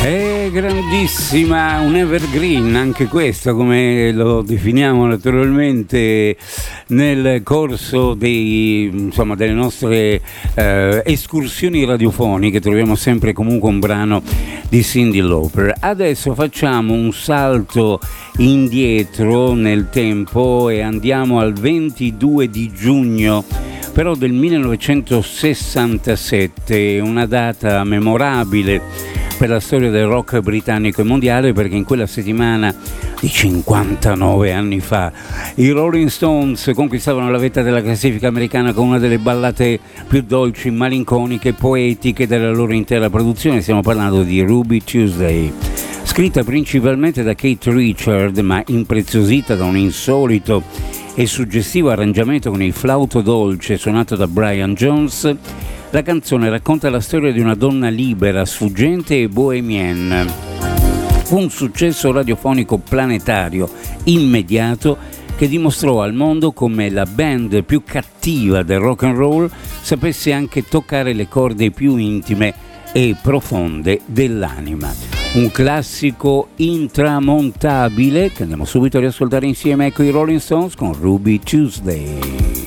È grandissima, un evergreen anche questo, come lo definiamo naturalmente nel corso delle nostre escursioni radiofoniche. Troviamo sempre comunque un brano di Cyndi Lauper. Adesso facciamo un salto indietro nel tempo e andiamo al 22 di giugno però del 1967, una data memorabile per la storia del rock britannico e mondiale, perché in quella settimana di 59 anni fa i Rolling Stones conquistavano la vetta della classifica americana con una delle ballate più dolci, malinconiche e poetiche della loro intera produzione. Stiamo parlando di Ruby Tuesday, scritta principalmente da Keith Richards ma impreziosita da un insolito e suggestivo arrangiamento con il flauto dolce suonato da Brian Jones. La canzone racconta la storia di una donna libera, sfuggente e bohemienne. Fu un successo radiofonico planetario immediato che dimostrò al mondo come la band più cattiva del rock and roll sapesse anche toccare le corde più intime e profonde dell'anima. Un classico intramontabile che andiamo subito a riascoltare insieme. Ecco i Rolling Stones con Ruby Tuesday.